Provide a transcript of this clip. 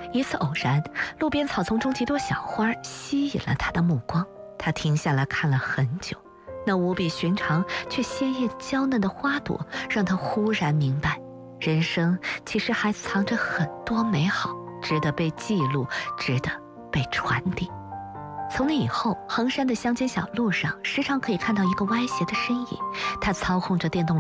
一次偶然，路边草丛中几朵小花吸引了他的目光，他停下来看了很久。那无比寻常却鲜艳娇嫩的花朵，让他忽然明白，人生其实还藏着很多美好，值得被记录，值得被传递。从那以后，衡山的乡间小路上时常可以看到一个歪斜的身影，他操控着电动